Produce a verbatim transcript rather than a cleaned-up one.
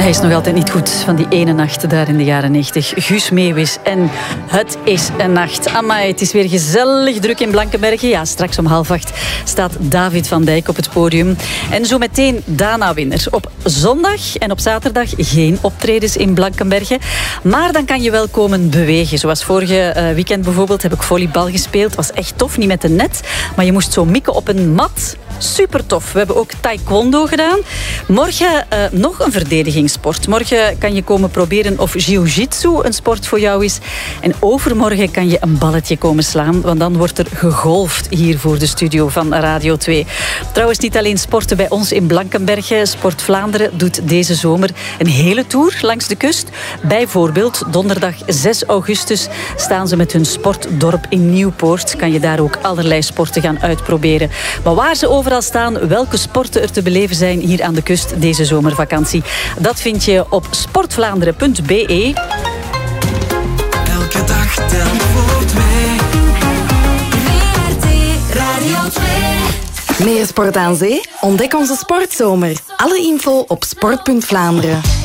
Hij is nog altijd niet goed van die ene nacht daar in de jaren negentig. Guus Meeuwis en Het is een nacht. Amai, het is weer gezellig druk in Blankenberge. Ja, straks om half acht staat David van Dijk op het podium. En zo meteen Dana-winner. Op zondag en op zaterdag geen optredens in Blankenberge. Maar dan kan je wel komen bewegen. Zoals vorige weekend bijvoorbeeld heb ik volleybal gespeeld. Was echt tof, niet met de net. Maar je moest zo mikken op een mat. Super tof. We hebben ook taekwondo gedaan. Morgen uh, nog een verdedigingssport. Morgen kan je komen proberen of jiu-jitsu een sport voor jou is. En overmorgen kan je een balletje komen slaan. Want dan wordt er gegolfd hier voor de studio van Radio twee. Trouwens, niet alleen sporten bij ons in Blankenberge. Sport Vlaanderen doet deze zomer een hele tour langs de kust. Bijvoorbeeld donderdag zes augustus staan ze met hun sportdorp in Nieuwpoort. Kan je daar ook allerlei sporten gaan uitproberen. Maar waar ze overal staan, welke sporten er te beleven zijn hier aan de kust deze zomervakantie, dat vind je op sportvlaanderen punt b e. Elke dag telt voor twee. V R T Radio twee. Meer sport aan zee? Ontdek onze sportzomer. Alle info op sport punt vlaanderen.